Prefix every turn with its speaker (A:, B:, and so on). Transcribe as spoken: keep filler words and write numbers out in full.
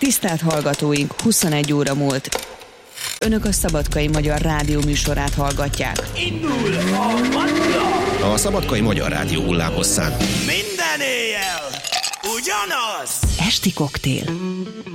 A: Tisztelt hallgatóink, huszonegy óra múlt. Önök a Szabadkai Magyar Rádió műsorát hallgatják.
B: Indul a Manna!
C: A Szabadkai Magyar Rádió hullámhosszán
B: Minden éjjel ugyanaz!
A: Esti koktél.